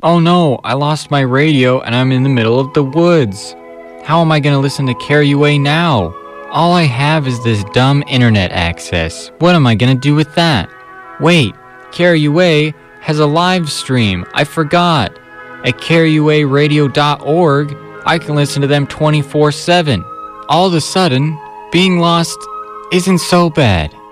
Oh no, I lost my radio and I'm in the middle of the woods. How am I going to listen to KRUA now? All I have is this dumb internet access. What am I going to do with that? Wait, KRUA has a live stream. I forgot. At KRUAradio.org, I can listen to them 24/7. All of a sudden, being lost isn't so bad.